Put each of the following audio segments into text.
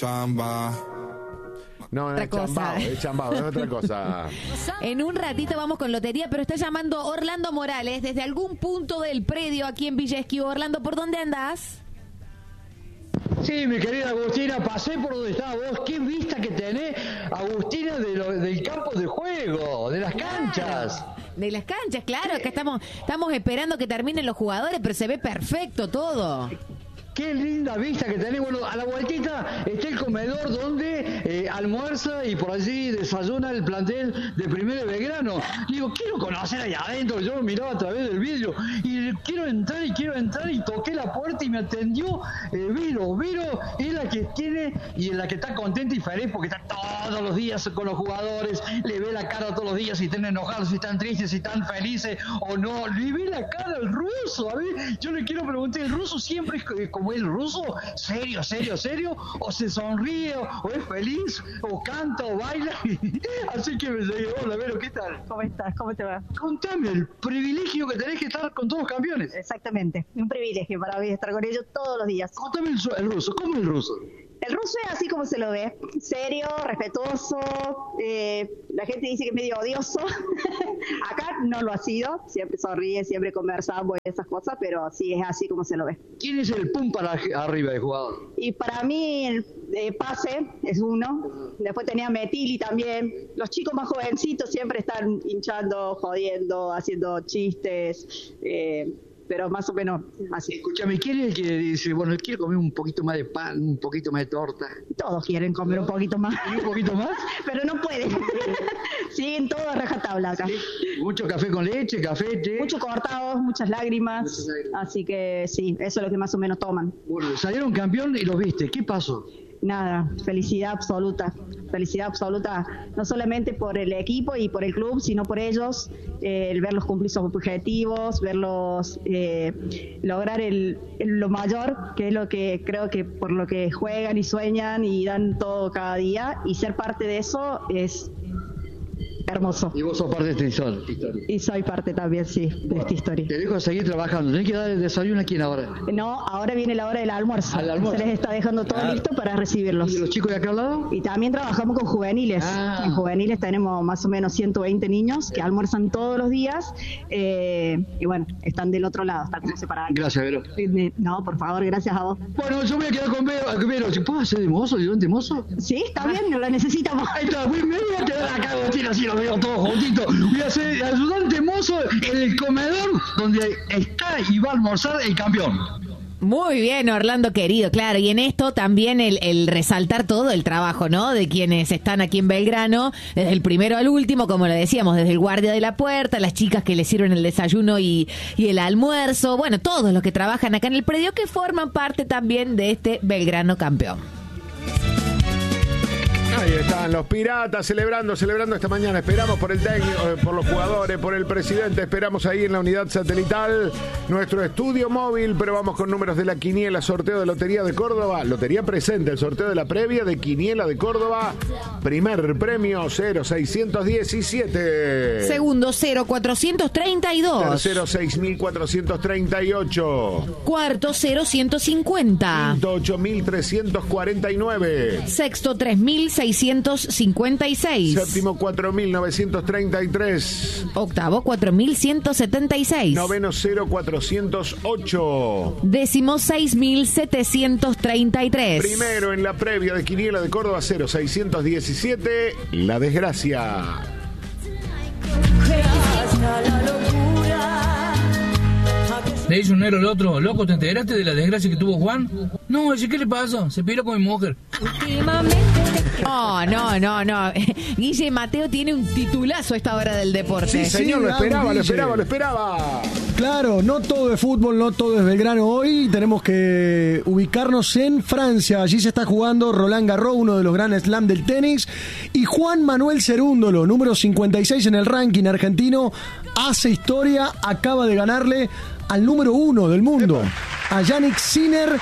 Chamba. No, es chambao, es otra cosa. En un ratito vamos con lotería, pero está llamando Orlando Morales desde algún punto del predio aquí en Villa Esquivo. Orlando, ¿por dónde andás? Sí, mi querida Agustina, pasé por donde estabas vos. Qué vista que tenés, Agustina, del campo de juego, de las canchas. De las canchas, claro, que estamos esperando que terminen los jugadores, pero se ve perfecto todo. Qué linda vista que tenés. Bueno, a la vueltita está el comedor donde almuerza y por allí desayuna el plantel de Primero de Belgrano. Digo, quiero conocer allá adentro. Yo lo miraba a través del vidrio y quiero entrar y toqué la puerta y me atendió Viro. Viro es la que tiene y es la que está contenta y feliz porque está todos los días con los jugadores, le ve la cara todos los días si están enojados, si están tristes, si están felices o no. Le ve la cara al ruso. A ver, yo le quiero preguntar, ¿el ruso siempre es como el ruso? ¿Serio? ¿O se sonríe? ¿O es feliz? ¿O canta? ¿O baila? Así que me digo, hola, Vero, ¿qué tal? ¿Cómo estás? ¿Cómo te va? Contame el privilegio que tenés que estar con todos los campeones. Exactamente, un privilegio para mí estar con ellos todos los días. Contame el ruso, ¿cómo es el ruso? El ruso es así como se lo ve, serio, respetuoso, la gente dice que es medio odioso, acá no lo ha sido, siempre sonríe, siempre conversamos y esas cosas, pero sí es así como se lo ve. ¿Quién es el pum para arriba del jugador? Y para mí el Pase es uno, después tenía Metili también, los chicos más jovencitos siempre están hinchando, jodiendo, haciendo chistes, pero más o menos así. Escúchame, ¿quién es el que dice, bueno, quiero comer un poquito más de pan, un poquito más de torta? Todos quieren comer un poquito más. ¿Y un poquito más? Pero no pueden. Siguen todos a rajatabla acá. ¿Sí? Mucho café con leche, café, té. Muchos cortados, muchas lágrimas. Así que sí, eso es lo que más o menos toman. Bueno, salieron campeón y los viste. ¿Qué pasó? Nada, felicidad absoluta, no solamente por el equipo y por el club, sino por ellos, el verlos cumplir sus objetivos, verlos lograr lo mayor, que es lo que creo que por lo que juegan y sueñan y dan todo cada día, y ser parte de eso es hermoso. Y vos sos parte de esta historia. Y soy parte también, sí, de esta historia. Te dejo seguir trabajando. ¿Tenés que dar el desayuno a quién ahora? No, ahora viene la hora del almuerzo. ¿Al almuerzo? Se les está dejando todo listo para recibirlos. ¿Y los chicos de acá al lado? Y también trabajamos con juveniles. En juveniles tenemos más o menos 120 niños que almuerzan todos los días. Y bueno, están del otro lado, están como separados. Gracias, Vero. No, por favor, gracias a vos. Bueno, yo me voy a quedar con Vero. ¿Puedo hacer de mozo, ayudante mozo? Sí, está bien, no lo necesitamos. Ahí está, me voy a quedar acá, así los veo todos juntitos. Voy a ser ayudante mozo en el comedor donde está y va a almorzar el campeón. Muy bien, Orlando querido, claro, y en esto también el resaltar todo el trabajo, ¿no? De quienes están aquí en Belgrano, desde el primero al último, como le decíamos, desde el guardia de la puerta, las chicas que le sirven el desayuno y el almuerzo, bueno, todos los que trabajan acá en el predio que forman parte también de este Belgrano campeón. Ahí están los Piratas celebrando esta mañana. Esperamos por el técnico, por los jugadores, por el presidente. Esperamos ahí en la unidad satelital nuestro estudio móvil, pero vamos con números de la quiniela, sorteo de Lotería de Córdoba. Lotería presente, el sorteo de la previa de Quiniela de Córdoba. Primer premio 0617. Segundo 0432. Tercero 6438. Cuarto 0150. Quinto 8349. Sexto 3656. Séptimo 4933. Octavo 4176. Noveno 0408. Décimo 6733. Primero en la previa de Quiniela de Córdoba 0617. La desgracia. Le dice un negro al otro, loco, ¿te enteraste de la desgracia que tuvo Juan? No, ¿qué le pasa? Se piró con mi mujer. No. Guille Mateo tiene un titulazo a esta hora del deporte. Sí, señor, lo esperaba. Claro, no todo es fútbol, no todo es Belgrano. Hoy tenemos que ubicarnos en Francia. Allí se está jugando Roland Garros, uno de los Grand Slam del tenis. Y Juan Manuel Cerúndolo, número 56 en el ranking argentino, hace historia, acaba de ganarle al número 1 del mundo, a Yannick Sinner,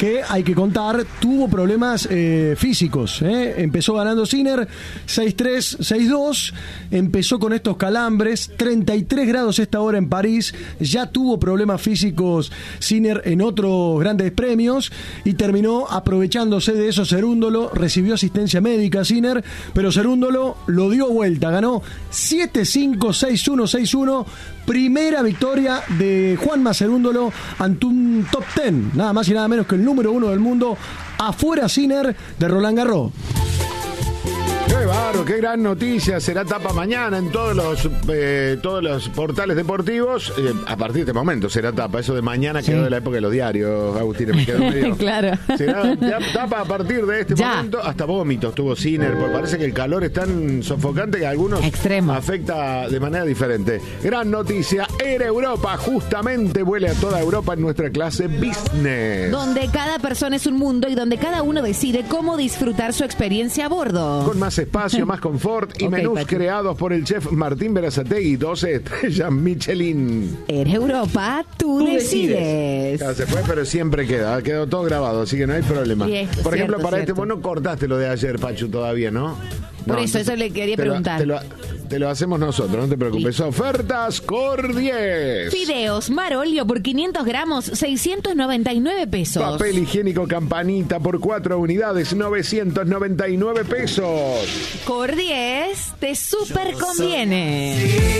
que hay que contar, tuvo problemas físicos. Empezó ganando Sinner 6-3, 6-2, empezó con estos calambres, 33 grados esta hora en París, ya tuvo problemas físicos Sinner en otros grandes premios y terminó aprovechándose de eso Cerúndolo, recibió asistencia médica Sinner, pero Cerúndolo lo dio vuelta, ganó 7-5, 6-1, 6-1, primera victoria de Juanma Cerúndolo ante un top 10, nada más y nada menos que el número 1 del mundo, afuera Sinner de Roland Garros. Qué bárbaro, qué gran noticia. Será tapa mañana en todos los portales deportivos. A partir de este momento será tapa. Eso de mañana quedó de la época de los diarios, Agustín. Me quedó medio. Claro. Será tapa a partir de este momento. Hasta vómitos tuvo Sinner. Porque parece que el calor es tan sofocante que a algunos afecta de manera diferente. Gran noticia. Air Europa justamente vuela a toda Europa en nuestra clase Business. Donde cada persona es un mundo y donde cada uno decide cómo disfrutar su experiencia a bordo. Con más espacio, más confort y menús creados por el chef Martín Berazategui, 12 estrellas Michelin. Air Europa, tú decides. Claro, se fue, pero siempre quedó todo grabado, así que no hay problema. Por ejemplo, para vos no cortaste lo de ayer, Pachu, todavía, ¿no? Por eso le quería preguntar. Te lo hacemos nosotros, no te preocupes. Ofertas Cor10. Fideos Marolio por 500 gramos, 699 pesos. Papel higiénico Campanita por 4 unidades, 999 pesos. Cor10 te super conviene.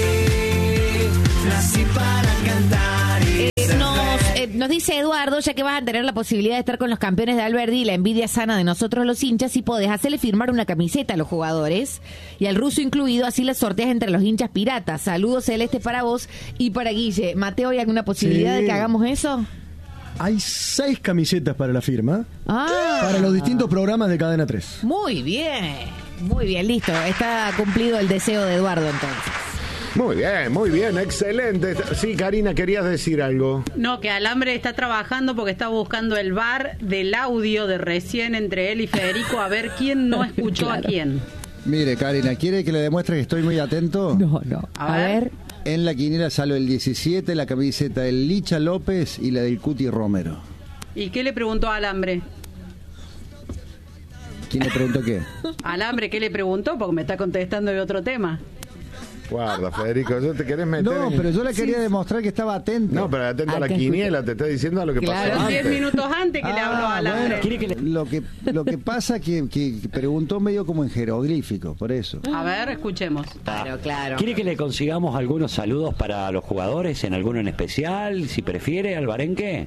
Nací para cantar. Nos dice Eduardo, ya que vas a tener la posibilidad de estar con los campeones de Alberdi y la envidia sana de nosotros los hinchas, si podés hacerle firmar una camiseta a los jugadores y al ruso incluido, así las sorteas entre los hinchas piratas. Saludos celeste para vos y para Guille. Mateo, ¿hay alguna posibilidad de que hagamos eso? Hay 6 camisetas para la firma, para los distintos programas de Cadena 3. Muy bien, listo. Está cumplido el deseo de Eduardo entonces. Muy bien, excelente. Sí, Karina, querías decir algo. No, que Alambre está trabajando porque está buscando el bar del audio de recién entre él y Federico a ver quién no escuchó a quién. Mire, Karina, ¿quiere que le demuestre que estoy muy atento? No. A ver. En la quiniela salió el 17, la camiseta del Licha López y la del Cuti Romero. ¿Y qué le preguntó a Alambre? ¿Quién le preguntó qué? Alambre, ¿qué le preguntó? Porque me está contestando de otro tema. Guarda, Federico, ¿yo te querés meter? No, pero yo le quería demostrar que estaba atento. No, pero atento a la quiniela, te está diciendo a lo que pasó antes. 10 minutos antes que le habló a Alambre. Bueno, lo que pasa que preguntó medio como en jeroglífico, por eso. A ver, escuchemos. Claro. ¿Quiere que le consigamos algunos saludos para los jugadores, en alguno en especial, si prefiere, Alvarenque?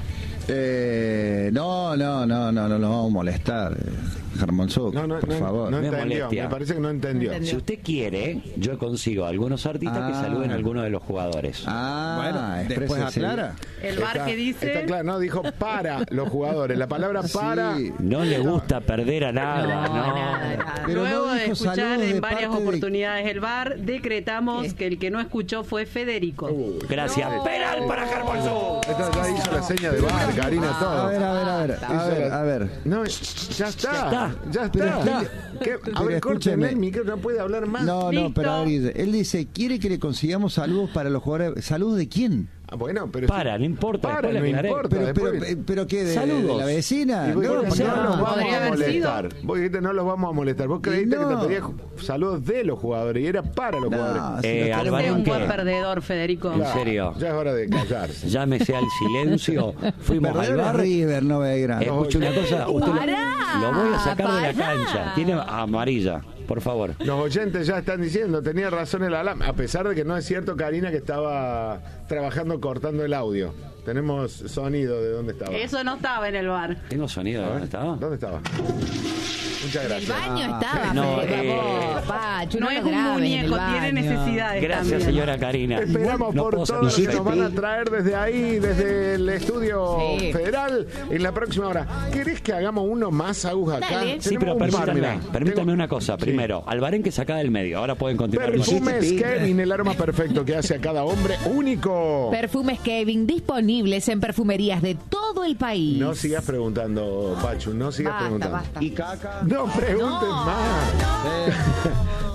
No lo vamos a molestar, Germán Soc, por favor. No me entendió, molestia. me parece que no entendió. Si usted quiere, yo consigo algunos artistas que saluden a algunos de los jugadores. Bueno, después aclara. El bar que dice... Está claro, no, dijo para los jugadores. La palabra para... Sí. No le gusta perder a nada, Nada. Pero Luego no de dijo escuchar saludos en de varias parte de- oportunidades el bar, decretamos que el que no escuchó fue Federico. Gracias. Penal para Germán Soc. Esto ya hizo la seña de bar, Karina, todo. A ver. No, ya está. Pero A ver, córtenle escúcheme. el micro, no puede hablar más. No, Listo. pero a ver, Guille, él dice, ¿quiere que le consigamos saludos para los jugadores? ¿Saludos de quién? Bueno, pero... No importa. Para, después le no aclaré. importa. Pero ¿qué? ¿De Saludos. la vecina? Y vos No, dijiste, no, no los vamos podría a haber molestar. Vos dijiste, no los vamos a molestar. Vos creíste que te pedía saludos de los jugadores y era para los jugadores. si los Alvaro, Usted es un ¿qué? buen perdedor, Federico. En serio. Ya es hora de callarse. Llámese al silencio. Fuimos al Perdedor es bar. River, no Belgrano. Escuche una cosa, usted Pará, lo voy a sacar de la pará. cancha. Tiene amarilla, por favor. Los oyentes ya están diciendo, tenía razón el alambre, a pesar de que no es cierto, Karina, que estaba trabajando cortando el audio. Tenemos sonido de dónde estaba. Eso no estaba en el bar. ¿Tengo sonido de dónde estaba? ¿Dónde estaba? Muchas El gracias. baño estaba, No, Pachu, No es un graben en el muñeco, tiene baño. necesidades Gracias, también. señora Karina. Esperamos No por puedo todo lo ser que nos van a traer desde ahí, desde el estudio Sí. federal, en la próxima hora. ¿Querés que hagamos uno más, Agus, acá? Dale. Sí, Tenemos pero un par, permítame, mirá. permítame Tengo- una cosa. Sí. Primero, Alvarenque saca del medio. Ahora pueden continuar. Perfumes Kevin, el aroma perfecto que hace a cada hombre único. Perfumes Kevin disponibles en perfumerías de todo el país. No sigas preguntando, Pachu, no sigas preguntando. Basta. ¿Y caca? No preguntes más.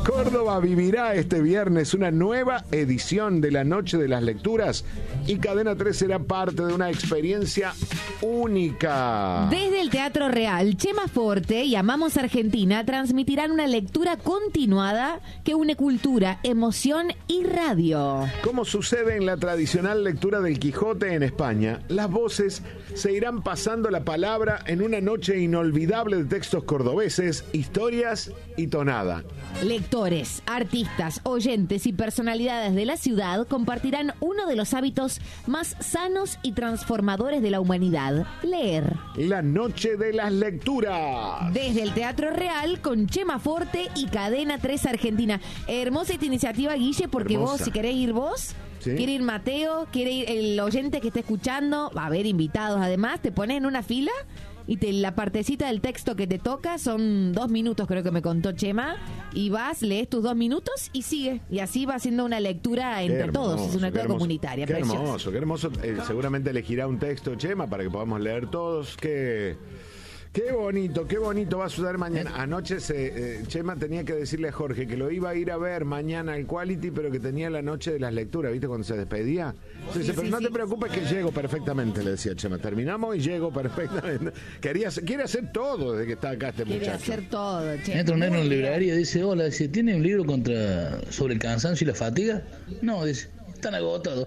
Córdoba vivirá este viernes una nueva edición de la Noche de las Lecturas y Cadena 3 será parte de una experiencia única. Desde el Teatro Real, Chema Forte y Amamos Argentina transmitirán una lectura continuada que une cultura, emoción y radio. Como sucede en la tradicional lectura del Quijote en España, las voces se irán pasando la palabra en una noche inolvidable de textos cordobeses, historias y tonada. Lectores, artistas, oyentes y personalidades de la ciudad compartirán uno de los hábitos más sanos y transformadores de la humanidad: leer. La Noche de las Lecturas. Desde el Teatro Real con Chema Forte y Cadena 3 Argentina. Hermosa esta iniciativa, Guille, porque Hermosa. vos, si querés ir vos, ¿sí? quiere ir Mateo, quiere ir el oyente que esté escuchando, va a haber invitados además, te pones en una fila y la partecita del texto que te toca son 2 minutos, creo que me contó Chema, y vas, lees tus 2 minutos y sigue, y así va haciendo una lectura entre todos, es una lectura comunitaria. Qué preciosa. hermoso, qué hermoso. Seguramente elegirá un texto Chema para que podamos leer todos. Qué bonito va a suceder mañana. Anoche Chema tenía que decirle a Jorge que lo iba a ir a ver mañana al Quality, pero que tenía la noche de las lecturas, ¿viste? Cuando se despedía. Dice, pero no te preocupes que llego perfectamente, le decía Chema. Terminamos y llego perfectamente. Quiere hacer todo desde que está acá este Quiere muchacho. hacer todo, Chema. Entra un negro en la librería y dice, hola, dice, ¿tiene un libro sobre el cansancio y la fatiga? No, dice, están agotados.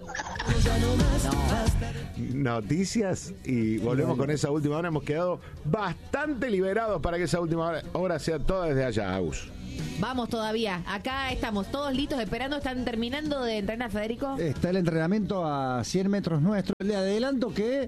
Noticias y volvemos con esa última hora. Hemos quedado bastante liberados para que esa última hora sea toda desde allá, Agus. Vamos todavía, acá estamos todos listos esperando, están terminando de entrenar, Federico. Está el entrenamiento a 100 metros nuestro. Le adelanto que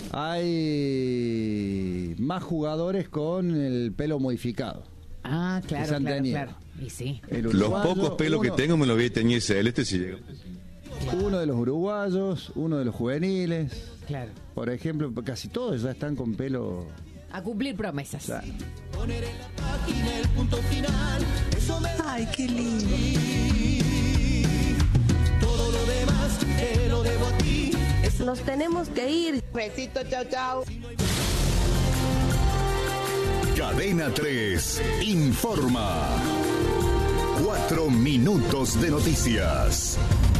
hay más jugadores con el pelo modificado. Ah, claro, claro. Y sí. Los pocos pelos que tengo me los voy a teñir celeste si llega. Uno de los uruguayos, uno de los juveniles. Claro. Por ejemplo, casi todos ya están con pelo. A cumplir promesas. Claro. Ay, qué lindo. Todo lo demás te lo debo a ti. Nos tenemos que ir. Besito, chao, chao. Cadena 3 informa. 4 minutos de noticias.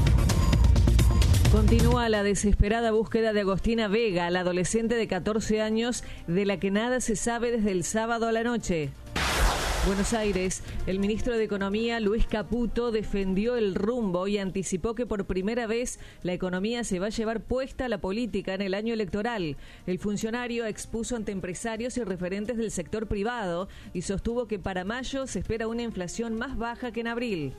Continúa la desesperada búsqueda de Agostina Vega, la adolescente de 14 años de la que nada se sabe desde el sábado a la noche. Buenos Aires, el ministro de Economía, Luis Caputo, defendió el rumbo y anticipó que por primera vez la economía se va a llevar puesta a la política en el año electoral. El funcionario expuso ante empresarios y referentes del sector privado y sostuvo que para mayo se espera una inflación más baja que en abril.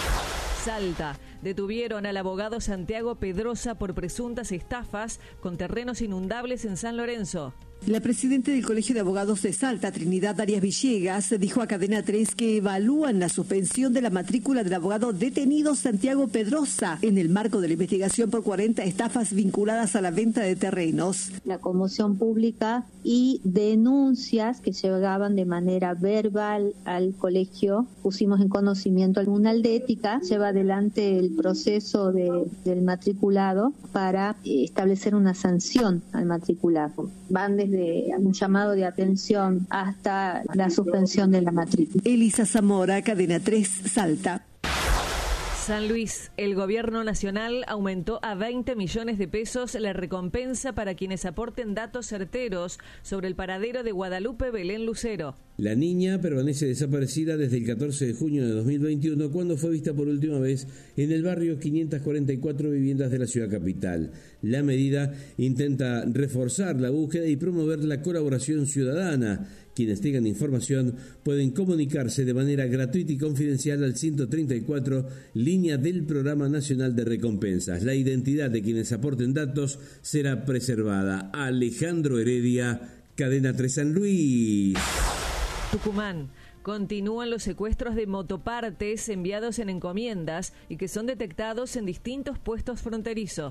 Salta. Detuvieron al abogado Santiago Pedrosa por presuntas estafas con terrenos inundables en San Lorenzo. La presidenta del Colegio de Abogados de Salta, Trinidad Arias Villegas, dijo a Cadena 3 que evalúan la suspensión de la matrícula del abogado detenido Santiago Pedrosa en el marco de la investigación por 40 estafas vinculadas a la venta de terrenos. La conmoción pública y denuncias que llegaban de manera verbal al colegio, pusimos en conocimiento al Tribunal de Ética, lleva adelante el proceso del matriculado para establecer una sanción al matriculado. Van desde un llamado de atención hasta la suspensión de la matrícula. Elisa Zamora, Cadena 3, Salta. San Luis, el gobierno nacional aumentó a 20 millones de pesos la recompensa para quienes aporten datos certeros sobre el paradero de Guadalupe Belén Lucero. La niña permanece desaparecida desde el 14 de junio de 2021, cuando fue vista por última vez en el barrio 544 Viviendas de la ciudad capital. La medida intenta reforzar la búsqueda y promover la colaboración ciudadana. Quienes tengan información pueden comunicarse de manera gratuita y confidencial al 134, línea del Programa Nacional de Recompensas. La identidad de quienes aporten datos será preservada. Alejandro Heredia, Cadena 3 San Luis. Tucumán. Continúan los secuestros de motopartes enviados en encomiendas y que son detectados en distintos puestos fronterizos.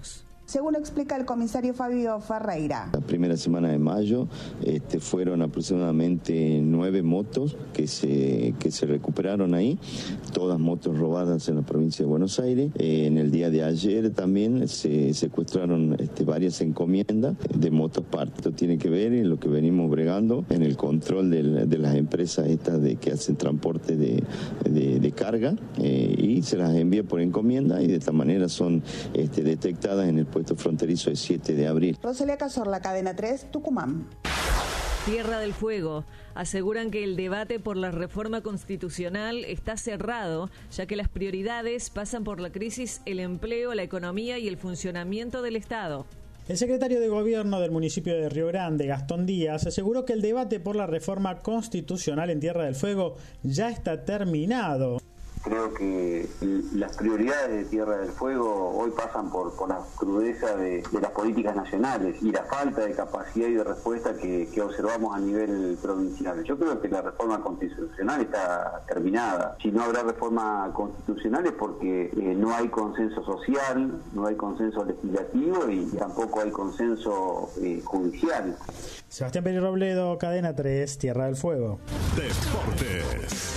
según explica el comisario Fabio Ferreira. La primera semana de mayo fueron aproximadamente 9 motos que se recuperaron ahí, todas motos robadas en la provincia de Buenos Aires. En el día de ayer también se secuestraron varias encomiendas de motos parte. Esto tiene que ver en lo que venimos bregando en el control de las empresas estas que hacen transporte de carga y se las envía por encomienda y de esta manera son detectadas en el puesto fronterizo de 7 de abril. Rosalía Cazorla, Cadena 3, Tucumán. Tierra del Fuego. Aseguran que el debate por la reforma constitucional está cerrado, ya que las prioridades pasan por la crisis, el empleo, la economía y el funcionamiento del Estado. El secretario de Gobierno del municipio de Río Grande, Gastón Díaz, aseguró que el debate por la reforma constitucional en Tierra del Fuego ya está terminado. Creo que las prioridades de Tierra del Fuego hoy pasan por la crudeza de las políticas nacionales y la falta de capacidad y de respuesta que observamos a nivel provincial. Yo creo que la reforma constitucional está terminada. Si no habrá reforma constitucional es porque no hay consenso social, no hay consenso legislativo y tampoco hay consenso judicial. Sebastián Peri Robledo, Cadena 3, Tierra del Fuego. Deportes.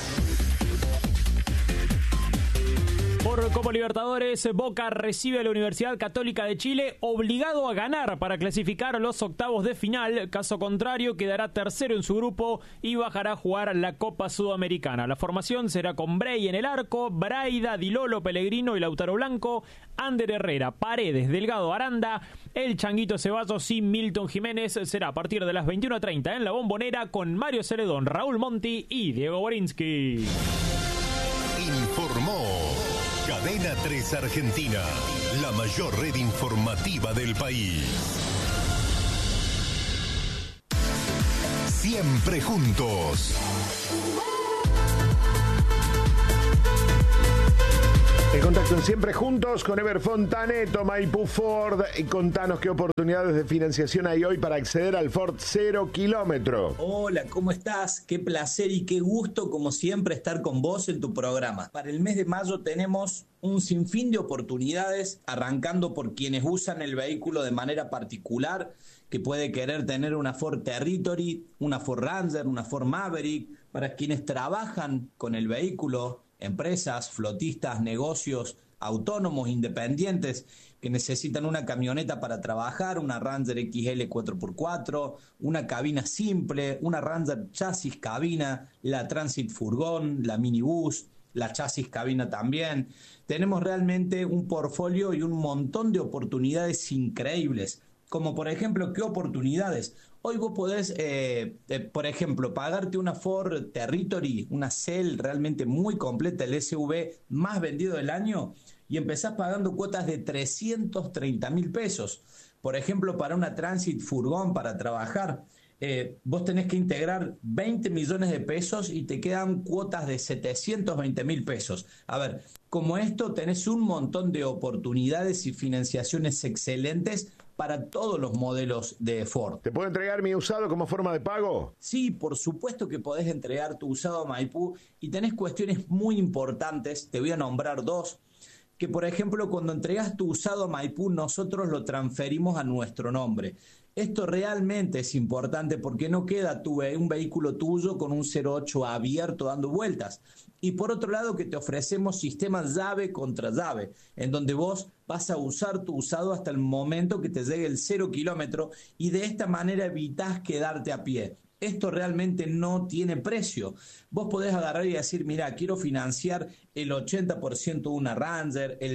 Por Copa Libertadores, Boca recibe a la Universidad Católica de Chile obligado a ganar para clasificar los octavos de final. Caso contrario, quedará tercero en su grupo y bajará a jugar la Copa Sudamericana. La formación será con Brey en el arco, Braida, Dilolo, Pellegrino y Lautaro Blanco, Ander Herrera, Paredes, Delgado, Aranda, el Changuito Ceballos y Milton Jiménez. Será a partir de las 21:30 en la Bombonera con Mario Celedón, Raúl Monti y Diego Borinsky. Informó Cadena 3 Argentina, la mayor red informativa del país. Siempre juntos. El contacto en Siempre Juntos con Ever Fontaneto, Maipú Ford. Y contanos qué oportunidades de financiación hay hoy para acceder al Ford 0 kilómetro. Hola, ¿cómo estás? Qué placer y qué gusto, como siempre, estar con vos en tu programa. Para el mes de mayo tenemos un sinfín de oportunidades, arrancando por quienes usan el vehículo de manera particular, que puede querer tener una Ford Territory, una Ford Ranger, una Ford Maverick. Para quienes trabajan con el vehículo, empresas, flotistas, negocios, autónomos, independientes, que necesitan una camioneta para trabajar, una Ranger XL 4x4, una cabina simple, una Ranger chasis cabina, la Transit furgón, la minibús, la chasis cabina también. Tenemos realmente un portfolio y un montón de oportunidades increíbles. Como por ejemplo, ¿qué oportunidades? Hoy vos podés, por ejemplo, pagarte una Ford Territory, una Cell realmente muy completa, el SUV más vendido del año, y empezás pagando cuotas de 330.000 pesos. Por ejemplo, para una Transit furgón para trabajar, vos tenés que integrar 20 millones de pesos y te quedan cuotas de 720.000 pesos. A ver, como esto tenés un montón de oportunidades y financiaciones excelentes para todos los modelos de Ford. ¿Te puedo entregar mi usado como forma de pago? Sí, por supuesto que podés entregar tu usado a Maipú y tenés cuestiones muy importantes, te voy a nombrar dos, que por ejemplo cuando entregás tu usado a Maipú nosotros lo transferimos a nuestro nombre. Esto realmente es importante porque no queda un vehículo tuyo con un 08 abierto dando vueltas. Y por otro lado que te ofrecemos sistemas llave contra llave, en donde vos vas a usar tu usado hasta el momento que te llegue el 0 kilómetro y de esta manera evitás quedarte a pie. Esto realmente no tiene precio. Vos podés agarrar y decir, mira, quiero financiar el 80% de una Ranger, el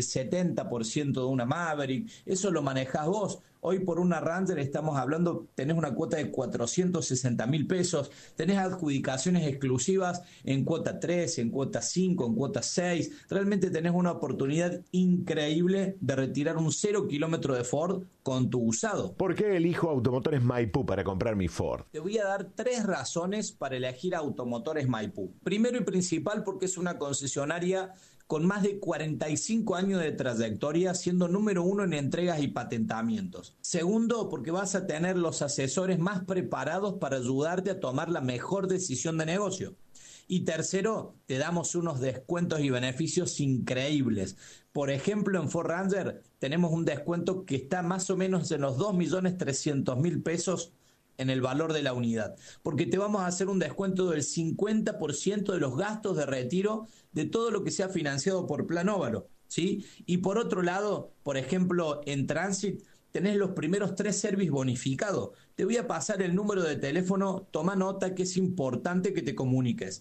70% de una Maverick, eso lo manejás vos. Hoy por una Ranger estamos hablando, tenés una cuota de 460.000 pesos, tenés adjudicaciones exclusivas en cuota 3, en cuota 5, en cuota 6. Realmente tenés una oportunidad increíble de retirar un 0 kilómetro de Ford con tu usado. ¿Por qué elijo Automotores Maipú para comprar mi Ford? Te voy a dar 3 razones para elegir Automotores Maipú. Primero y principal porque es una concesionaria con más de 45 años de trayectoria, siendo número 1 en entregas y patentamientos. Segundo, porque vas a tener los asesores más preparados para ayudarte a tomar la mejor decisión de negocio. Y tercero, te damos unos descuentos y beneficios increíbles. Por ejemplo, en Ford Ranger tenemos un descuento que está más o menos en los 2.300.000 pesos en el valor de la unidad, porque te vamos a hacer un descuento del 50% de los gastos de retiro de todo lo que sea financiado por Plan Óvalo, ¿sí? Y por otro lado, por ejemplo, en Transit tenés los primeros 3 service bonificados. Te voy a pasar el número de teléfono, toma nota que es importante que te comuniques.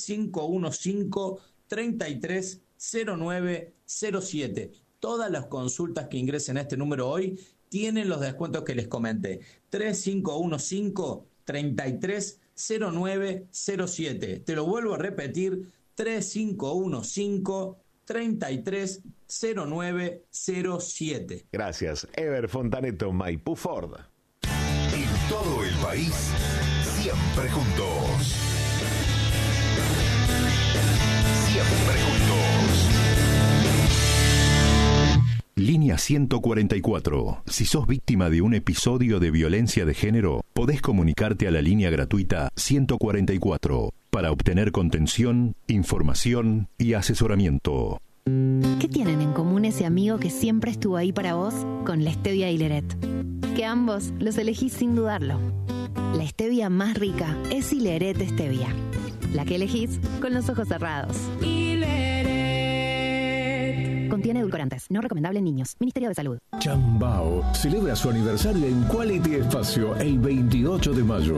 3515-330907. Todas las consultas que ingresen a este número hoy tienen los descuentos que les comenté. 3515-330907. Te lo vuelvo a repetir, 3515-330907. Gracias. Ever Fontaneto, Maipú Ford. En todo el país, siempre juntos. Siempre juntos. Línea 144. Si sos víctima de un episodio de violencia de género, podés comunicarte a la línea gratuita 144 para obtener contención, información y asesoramiento. ¿Qué tienen en común ese amigo que siempre estuvo ahí para vos con la stevia y Hileret? Que ambos los elegís sin dudarlo. La stevia más rica es Hileret Stevia, la que elegís con los ojos cerrados. Contiene edulcorantes, no recomendable en niños. Ministerio de Salud. Chambao celebra su aniversario en Quality Espacio el 28 de mayo.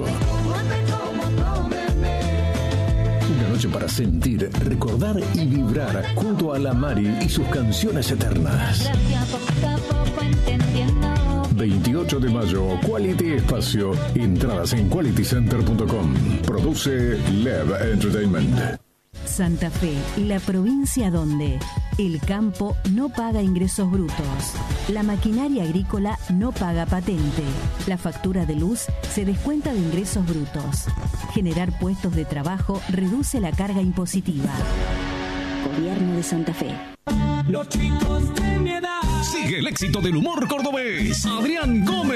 Una noche para sentir, recordar y vibrar junto a la Mari y sus canciones eternas. 28 de mayo, Quality Espacio. Entradas en qualitycenter.com. Produce Lev Entertainment. Santa Fe, la provincia donde el campo no paga ingresos brutos, la maquinaria agrícola no paga patente, la factura de luz se descuenta de ingresos brutos. Generar puestos de trabajo reduce la carga impositiva. Gobierno de Santa Fe. Los chicos de mi edad. Sigue el éxito del humor cordobés. Adrián Gómez.